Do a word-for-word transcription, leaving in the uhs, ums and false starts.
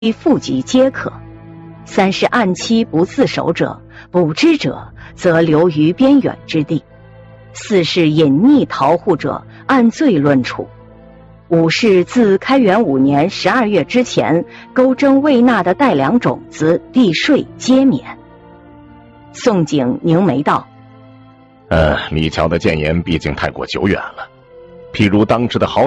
户籍皆可。三是按期不自首者，捕之者则流于边远之地。四是隐匿逃户者，按罪论处。五是自开元五年十二月之前勾征未纳的带粮种子、地税皆免。宋景凝眉道： 呃，李峤的谏言毕竟太过久远了，譬如当时的豪